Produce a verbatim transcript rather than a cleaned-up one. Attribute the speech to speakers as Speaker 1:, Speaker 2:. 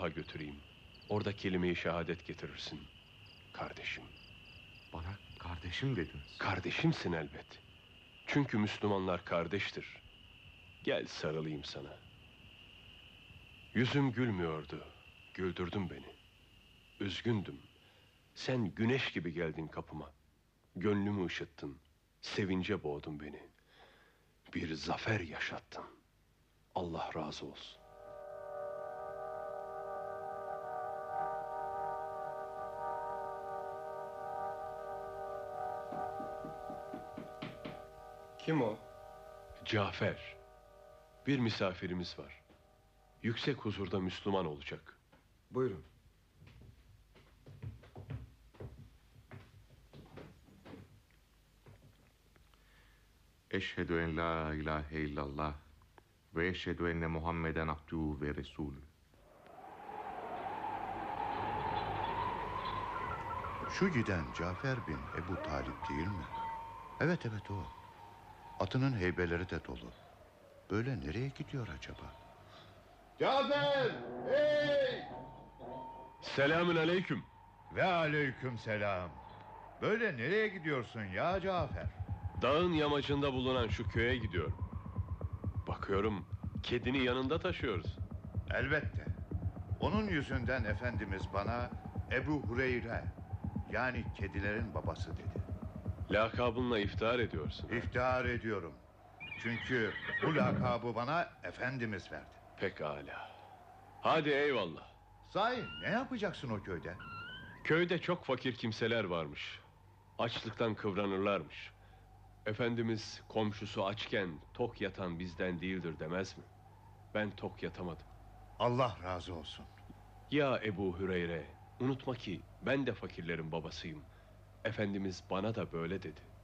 Speaker 1: Resulullah'a götüreyim. Orada kelime-i şehadet getirirsin. Kardeşim.
Speaker 2: Bana kardeşim dediniz.
Speaker 1: Kardeşimsin elbet. Çünkü Müslümanlar kardeştir. Gel sarılayım sana. Yüzüm gülmüyordu. Güldürdün beni. Üzgündüm. Sen güneş gibi geldin kapıma. Gönlümü ışıttın. Sevince boğdun beni. Bir zafer yaşattın. Allah razı olsun.
Speaker 3: Kim o?
Speaker 1: Cafer. Bir misafirimiz var. Yüksek huzurda Müslüman olacak.
Speaker 3: Buyurun.
Speaker 2: Eşhedü en la ilahe illallah ve eşhedü enne Muhammeden abduhu ve resulü.
Speaker 4: Şu giden Cafer bin Ebu Talip değil mi? Evet evet o. Atının heybeleri de dolu. Böyle nereye gidiyor acaba?
Speaker 5: Cafer! Hey!
Speaker 1: Selamün aleyküm.
Speaker 5: Ve aleyküm selam. Böyle nereye gidiyorsun ya Cafer?
Speaker 1: Dağın yamacında bulunan şu köye gidiyorum. Bakıyorum kedini yanında taşıyoruz.
Speaker 5: Elbette. Onun yüzünden Efendimiz bana Ebu Hureyre, yani kedilerin babası dedi.
Speaker 1: Lakabınla iftihar ediyorsun.
Speaker 5: İftihar ediyorum. Çünkü bu lakabı bana Efendimiz verdi.
Speaker 1: Pekala. Hadi eyvallah.
Speaker 5: Sahi ne yapacaksın o köyde?
Speaker 1: Köyde çok fakir kimseler varmış. Açlıktan kıvranırlarmış. Efendimiz komşusu açken tok yatan bizden değildir demez mi? Ben tok yatamadım.
Speaker 5: Allah razı olsun.
Speaker 1: Ya Ebu Hüreyre, unutma ki ben de fakirlerin babasıyım. Efendimiz bana da böyle dedi.